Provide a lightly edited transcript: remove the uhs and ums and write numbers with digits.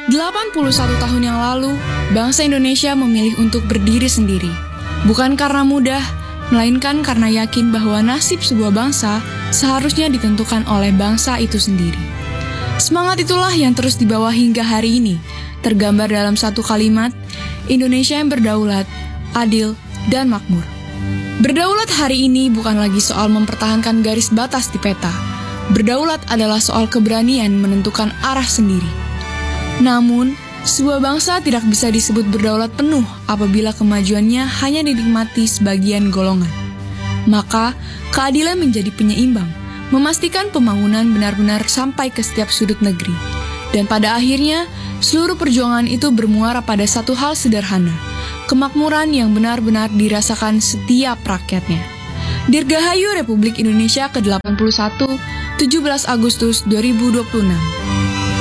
81 tahun yang lalu, bangsa Indonesia memilih untuk berdiri sendiri. Bukan karena mudah, melainkan karena yakin bahwa nasib sebuah bangsa seharusnya ditentukan oleh bangsa itu sendiri. Semangat itulah yang terus dibawa hingga hari ini, tergambar dalam satu kalimat, Indonesia yang berdaulat, adil, dan makmur. Berdaulat hari ini bukan lagi soal mempertahankan garis batas di peta. Berdaulat adalah soal keberanian menentukan arah sendiri. Namun, sebuah bangsa tidak bisa disebut berdaulat penuh apabila kemajuannya hanya dinikmati sebagian golongan. Maka, keadilan menjadi penyeimbang, memastikan pembangunan benar-benar sampai ke setiap sudut negeri. Dan pada akhirnya, seluruh perjuangan itu bermuara pada satu hal sederhana, kemakmuran yang benar-benar dirasakan setiap rakyatnya. Dirgahayu Republik Indonesia ke-81, 17 Agustus 2026.